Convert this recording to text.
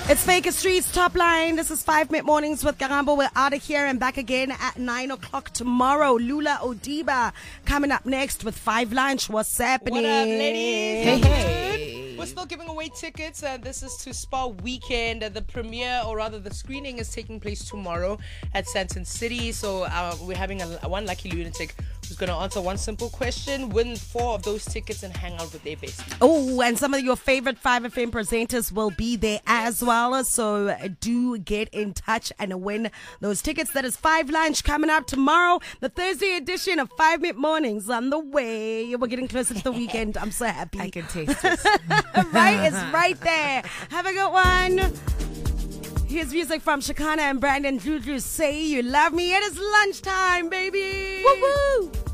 It's Vegas Street's Top Line. This is 5 Mid Mornings with Karambo. We're out of here and back again at 9 o'clock tomorrow. Lula Odiba coming up next with 5 Lunch. What's happening? What up, ladies? Hey. We're still giving away tickets. This is to Spa Weekend. The premiere, or rather the screening, is taking place tomorrow at Sandton City. So we're having one lucky lunatic who's going to answer one simple question, win 4 of those tickets, and hang out with their besties. Oh, and some of your favorite 5FM presenters will be there as well. So do get in touch and win those tickets. That is 5 Lunch coming up tomorrow. The Thursday edition of 5 Mid Mornings on the way. We're getting closer to the weekend. I'm so happy. I can taste it. Right? It's right there. Have a good one. Here's music from Shakana and Brandon Dludlu. Say You Love Me. It is lunchtime, baby. Woo woo.